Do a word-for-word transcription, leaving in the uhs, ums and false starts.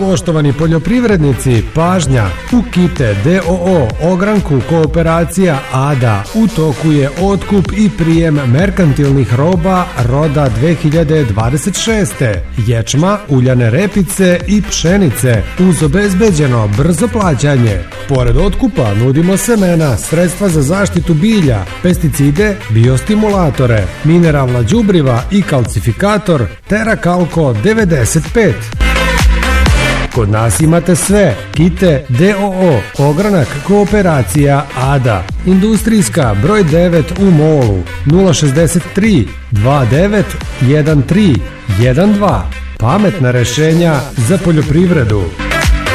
Poštovani poljoprivrednici, pažnja! U Kite d o o Ogranku Kooperacija A D A u toku je otkup i prijem merkantilnih roba roda dve hiljade dvadeset šeste. Ječma, uljane repice i pšenice uz obezbeđeno brzo plaćanje. Pored otkupa nudimo semena, sredstva za zaštitu bilja, pesticide, biostimulatore, mineralna đubriva i kalcifikator Terakalko devedeset pet. Kod nas imate sve. Kite d o o Ogranak Kooperacija A D A. Industrijska broj devet u Molu nula šezdeset tri dvadeset devet jedan tri jedan dva. Pametna rešenja za poljoprivredu.